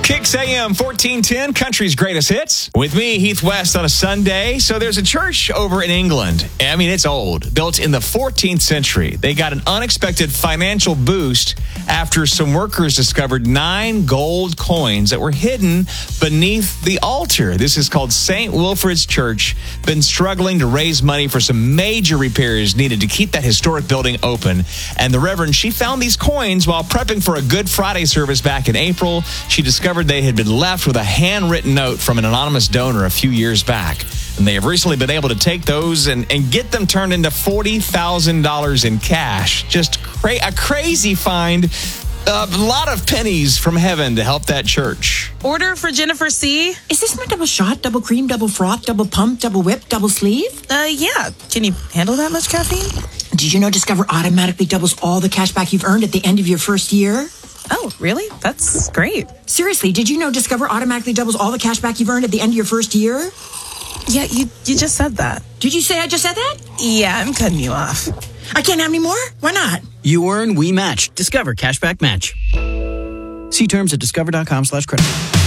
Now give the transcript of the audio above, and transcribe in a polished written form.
Kicks AM 1410, country's greatest hits. With me, Heath West, on a Sunday. So there's a church over in England. I mean, it's old, built in the 14th century. They got an unexpected financial boost after some workers discovered 9 gold coins that were hidden beneath the altar. This is called St. Wilfrid's Church. Been struggling to raise money for some major repairs needed to keep that historic building open. And the Reverend, she found these coins while prepping for a Good Friday service back in April. She discovered they had been left with a handwritten note from an anonymous donor a few years back. And they have recently been able to take those and get them turned into $40,000 in cash. Just a crazy find. A lot of pennies from heaven to help that church. Order for Jennifer C. Is this my double shot, double cream, double froth, double pump, double whip, double sleeve? Yeah. Can you handle that much caffeine? Did you know Discover automatically doubles all the cash back you've earned at the end of your first year? Oh, really? That's great. Seriously, did you know Discover automatically doubles all the cash back you've earned at the end of your first year? Yeah, you just said that. Did you say I just said that? Yeah, I'm cutting you off. I can't have any more? Why not? You earn, we match. Discover Cashback Match. See terms at discover.com/credit.